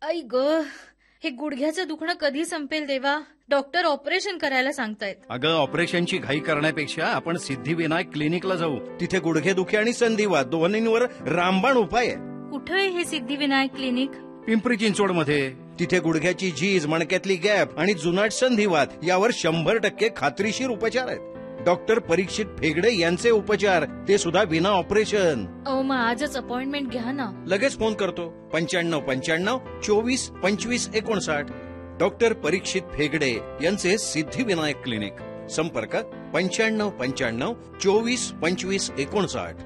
आई ग, हे गुडघ्याचं दुखणं कधी संपेल देवा? डॉक्टर ऑपरेशन करायला सांगतायत. अगं, ऑपरेशनची घाई करण्यापेक्षा आपण सिद्धिविनायक क्लिनिकला जाऊ. तिथे गुडघेदुखी आणि संधिवात दोन्हींवर रामबाण उपाय आहे. कुठे आहे हे सिद्धिविनायक क्लिनिक? पिंपरी चिंचवड मध्ये. तिथे गुडघ्याची झीज, मणक्यातली गॅप आणि जुनाट संधिवात यावर 100% खात्रीशीर उपचार आहेत. डॉक्टर परीक्षित फेगडे यांचे उपचार, ते सुद्धा विना ऑपरेशन. मग आजच अपॉइंटमेंट घ्या ना. लगेच फोन करतो. 9595 24 25 59. डॉक्टर परीक्षित फेगडे यांचे सिद्धिविनायक क्लिनिक. संपर्क 9595 24 25 59.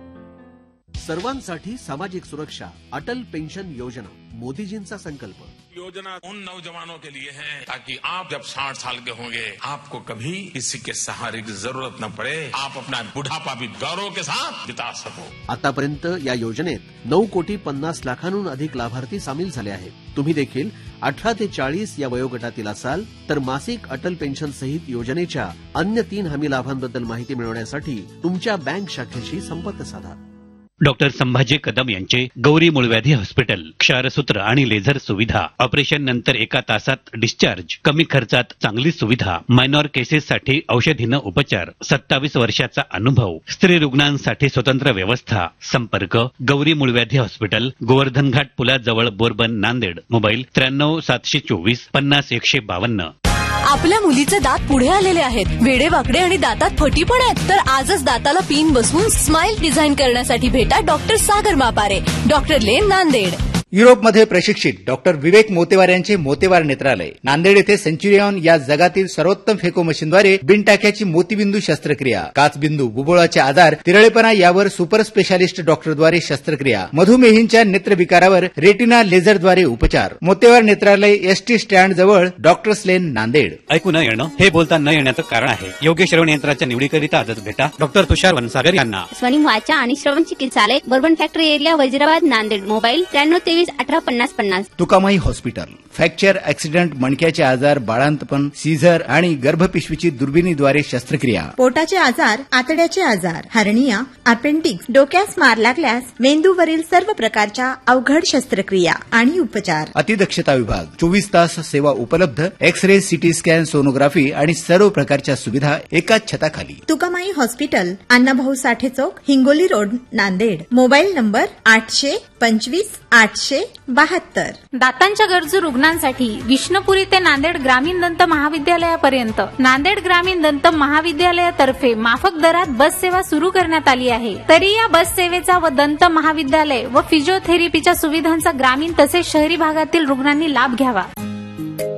सर्वांसाठी सामाजिक सुरक्षा, अटल पेंशन योजना, मोदीजींचा संकल्प. योजना उन नौजवानों के लिए है ताकि आप जब 60 साल के होंगे आपको कभी किसी के सहारे की जरूरत न पड़े, आप अपना बुढ़ापा भी गौरव के साथ बिता सको. आतापर्यंत या योजनेत 9,50,00,000 अधिक लाभार्थी सामील झाले आहेत. तुम्ही देखील 18 ते 40 या वयोगटातील असाल तर मासिक अटल पेन्शन सहित योजनेच्या अन्य 3 हमी लाभांबद्दल माहिती मिळवण्यासाठी तुमच्या बँक शाखेशी संपर्क साधा. डॉक्टर संभाजी कदम यांचे गौरी मूळव्याधी हॉस्पिटल. क्षारसूत्र आणि लेझर सुविधा. ऑपरेशन नंतर 1 तासात डिस्चार्ज. कमी खर्चात चांगली सुविधा. मायनॉर केसेससाठी औषधीनं उपचार. 27 वर्षाचा अनुभव. स्त्री रुग्णांसाठी स्वतंत्र व्यवस्था. संपर्क Gauri मूळव्याधी hospital, Govardhan Ghat पुलाजवळ, bourbon, Nanded. Mobile 93 724 50 152. आपल्या मुलीचे दात पुढे आलेले आहेत, वेडेवाकडे आणि दातात फटी पण आहेत. तर आजच दाताला पिन बसवून स्माइल डिझाईन करण्यासाठी भेटा डॉक्टर सागर मापारे, डॉक्टर लेन, नांदेड. युरोपमध्ये प्रशिक्षित डॉक्टर विवेक मोतेवार यांचे मोतेवार नेत्रालय. नांदेड येथे सेंच्युरियन या जगातील सर्वोत्तम फेको मशीनद्वारे बिनटाक्याची मोतीबिंदू शस्त्रक्रिया, काचबिंदू, बुबुळाचे आजार, तिरळेपणा यावर सुपर स्पेशालिस्ट डॉक्टरद्वारे शस्त्रक्रिया, मधुमेहींच्या नेत्रविकारावर रेटिना लेझरद्वारे उपचार. मोतेवार नेत्रालय, एसटी स्टँड जवळ, डॉक्टर्स लेन, नांदेड. ऐकू न येणं हे बोलता न येण्याचं कारण आहे. योग्य श्रवण यंत्राच्या निवडीकरिता आजच भेटा डॉक्टर तुषार वनसागर यांना. स्वनिम वाचा आणि श्रवण चिकित्सालय, bourbon factory area, Wazirabad, Nanded. Mobile 93 18 50 50. Tukamai hospital. Fracture, accident, मणक्याचे आजार, बाळांतपण, सीझर आणि गर्भपिशवीची दुर्बिणीद्वारे शस्त्रक्रिया. पोटाचे आजार, आतड्याचे आजार, हर्निया, अपेंडिक्स, डोक्यास मार लागल्यास मेंदूवरील सर्व प्रकारच्या अवघड शस्त्रक्रिया आणि उपचार. अतिदक्षता विभाग. 24 तास सेवा उपलब्ध. एक्स-रे, सिटी स्कॅन, सोनोग्राफी आणि सर्व प्रकारच्या सुविधा एकाच छताखाली. तुकामाई हॉस्पिटल, अण्णाभाऊ साठे चौक, Hingoli road, Nanded. Mobile number 825 872. दातांच्या गरजू रुग्णांसाठी विष्णुपुरी ते नांदेड ग्रामीण दंत महाविद्यालयापर्यंत नांदेड ग्रामीण दंत महाविद्यालयातर्फे माफक दरात बस सेवा सुरू करण्यात आली आहे. तरी या बस सेवेचा व दंत महाविद्यालय व फिजिओथेरपीच्या सुविधांचा ग्रामीण तसेच शहरी भागातील रुग्णांनी लाभ घ्यावा.